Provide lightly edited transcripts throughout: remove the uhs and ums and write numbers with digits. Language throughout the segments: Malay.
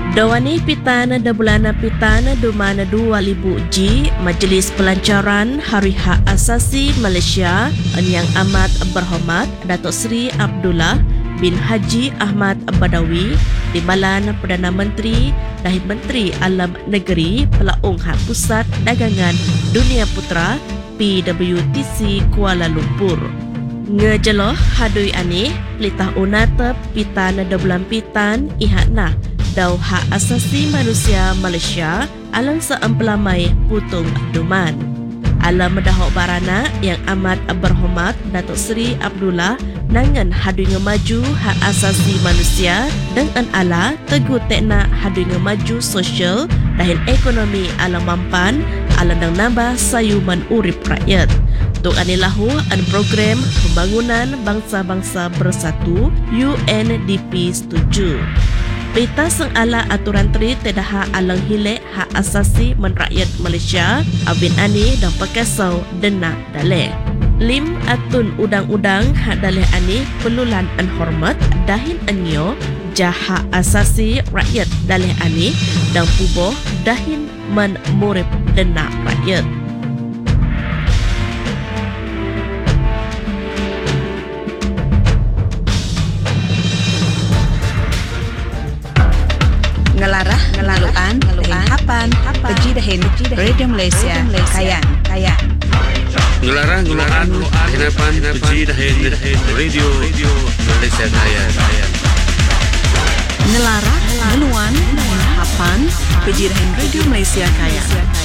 Dawani pitana da bulana pitana dumana 2000 G Majlis Pelancaran Hari Hak Asasi Malaysia Yang Amat Berhormat Datuk Seri Abdullah bin Haji Ahmad Badawi Timbalan Perdana Menteri dan Menteri Alam Negeri Pelaung Hak Pusat Dagangan Dunia Putra PWTC Kuala Lumpur. Ngejeloh hadui ani pelitah unata pitana da bulan pitan ihakna Dau Hak Asasi Manusia Malaysia alang seempelamai putung duman. Alam mendahok barana yang amat berhormat Datuk Seri Abdullah nangan hadui ngemaju hak asasi manusia dengan ala teguh tekna hadui ngemaju sosial dan ekonomi alam mampan alam dan nambah sayuman urip rakyat. Tuk anilahu an program pembangunan bangsa-bangsa bersatu UNDP setuju. Peta sang ala aturan tri tedaha alang hilek hak asasi men rakyat Malaysia abin ani dan pakasau dena daleh. Lim atun udang-udang hak daleh ani pelulan an hormat dahin anyo jaha asasi rakyat daleh ani dan puboh dahin men murip dena rakyat. Ngelarah, hapan, peji dahin, Radio Malaysia, kayan. Ngelarah, hinapan, peji dahin, Radio Malaysia, kayan. Ngelarah, ngeluan, hapan, peji dahin, Radio Malaysia, kayan.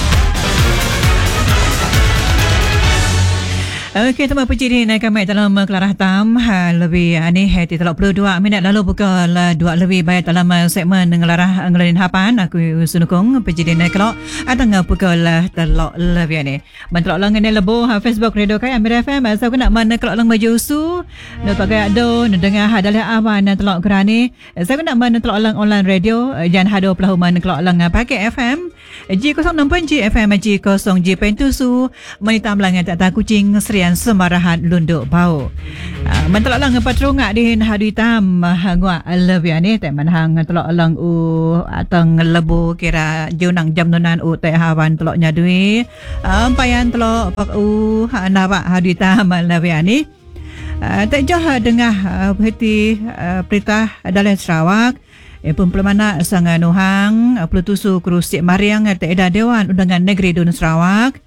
Okey, teman penciri naik kami dalam kelarah tam lebih ni hati telok 22 minit lalu pukul 2 lebih baik dalam segmen ngelarah ngelarin hapan aku sunukung penciri naik kelok atang pukul telok lebih ni mentelok lang ni lebo Facebook Radio Kaya Amir FM saya nak mana kelok lang baju su nak pakai ado nak dengar adalah awan telok kerani saya nak mana telok lang online radio jan hado pelahuman kelok lang pakai FM G06 G FM G0 G pentusu menitam lang tak kucing Serian Semarahan Lunduk Bau. Mentelok lang patrungak di hari tam ngua lebih ni tak manhang telok lang atang lebu kira junang jamnunan teh hawan telok nyadui payan telok pak nawa hari tam lebih ni tak jauh dengar hati perintah dalam Sarawak Pempelemana sang nuhang Plutusu Krusik Mariang Teeda Dewan Undangan Negeri Dun Sarawak.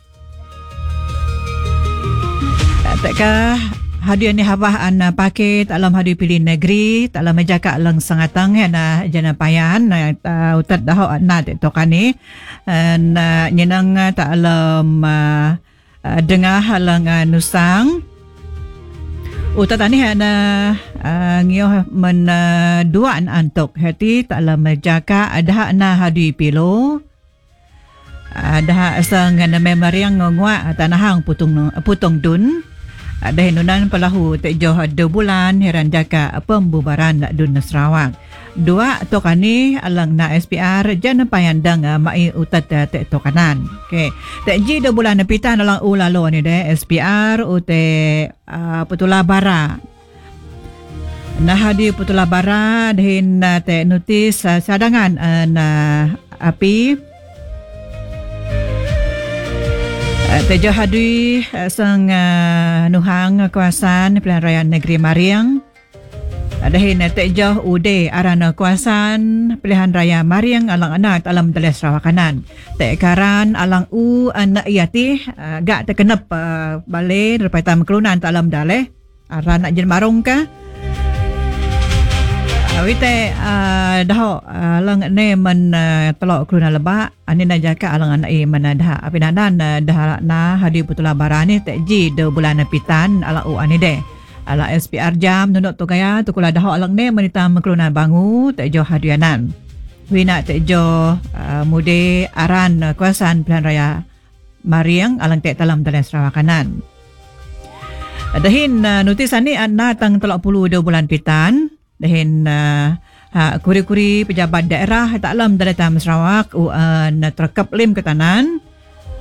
Takkah hadiah ni habah an paket alam hadiah pilih negeri alam menjaga lang sangatang na jana payan utat dah na tokani nyenang tak alam dengar halang nusang utat ani na ngio men duan antok hati tak alam menjaga ada na hadiah pilo ada sang na memori yang ngwa tanahang putung dun ada hinunan pelahu tak jauh 2 bulan heran jaka pembubaran Dun Sarawak. 2 tokani alang na SPR jana payandang mai utat tak tokanan. Okey. Tak ji 2 bulan pitan alang ulalo ni deh SPR ute Putula Bara. Nah hadi Putula Bara dahin tak notis cadangan api Tejo hadui sang nuhang kawasan pilihan raya negeri Mariang. Dahin tejo ude arana kawasan pilihan raya Mariang alang anak alam Dalai Sarawak kanan. Tekaran alang anak iati gak terkenap balik daripada tam kelunan alam Dalai arana jen marong ka. Wite dah lang ne men telok keluna lebak ani na jaka alang anak mana dah apinadan dah na hadi Putula Barani tak ji 2 bulan pitan ala ani de ala SPR jam nunuk tu kaya tu kula dah alang ne menitam keluna bangu tak jo hadianan wina tak jo mude aran kawasan pilihan raya Mariang alang tak dalam Dalai Sarawak kanan dahin notis ani anna tang telok 2 bulan pitan dahin kuri-kuri pejabat daerah tak alam Dalai Sarawak terekap lim ke tanan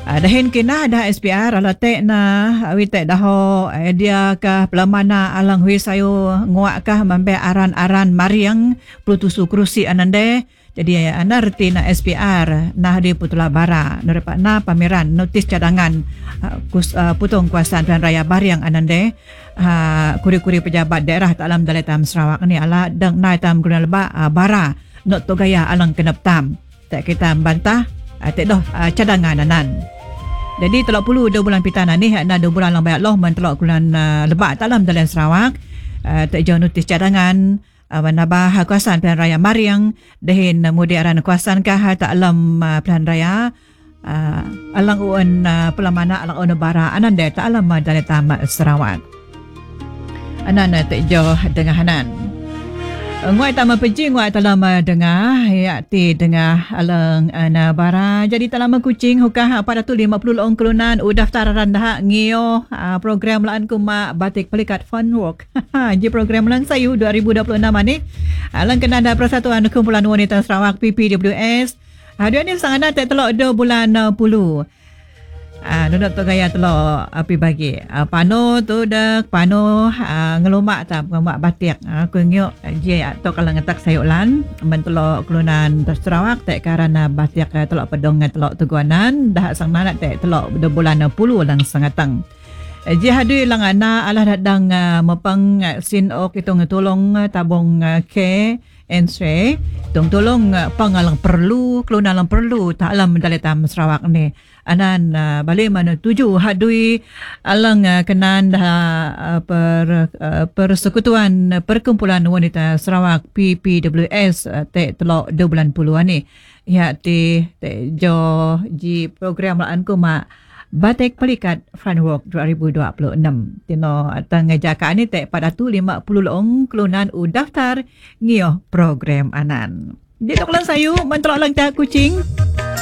Dahin kena ada SPR ala tek na awi tek daho dia kah pelamana alang hui sayo nguak kah mambe aran-aran mariang plutusu kerusi anande. Jadi anarti na SPR nah di Putula Bara nerepak na pameran notis cadangan putong kuasaan Pilihan Raya Bariang anande kuri-kuri pejabat daerah dalam Dalai Tam Sarawak ni ala dang nai tam guna leba bara not to gaya alang kenap tam tak kita bantah tak doh cadangan anan. Jadi 30 bulan pitana ni na 2 bulan lang bayat loh man telok bulan lebak dalam Dalai Sarawak tak jauh notis cadangan menambah kuasaan Pilihan Raya Mariang dahin mudi aran kuasaan kah tak alam Pilihan Raya alang uan pelamana alang uan bara anan de tak alam Dalai Tam Sarawak anan tak jauh dengahanan nguai tak pergi nguai tak lama dengar ya ti dengar alang ana bara jadi tak lama kucing hukah 450 long kelunan daftaran dah ngio program laan kuma batik pelikat fun work ji program lang sayu 2026 ni alang kena ada Persatuan Kumpulan Wanita Sarawak PPWS dia ni sangat tak telok 2 bulan 10 Nunut tu gaya telok api bagi pano tu dak pano ngelumak tak ngelumak batik aku ngiok je atau kalau ngetak sayulan mentelok kelunan Sarawak tak karena batik telok pedong telok tuguanan dah sang nak tak telok 2 bulan 10 lang sangatang je hadu lang ana alah dadang mepang sin ok itu ngetolong tabung ke Ensre tolong pangalang perlu kelunan lang perlu tak alam Dalai Tam Sarawak ni anan balik mana tuju hadui alang kenan persekutuan Perkumpulan Wanita Sarawak PPWS tek telok 2 bulan 10 ni ya ti jo ji program laan ku mak Batik Pelikat Fun Work 2026 tino atang jaka ni tek 450 long kelunan daftar ngio program anan. Di tok lang sayu mentelok lang tak kucing.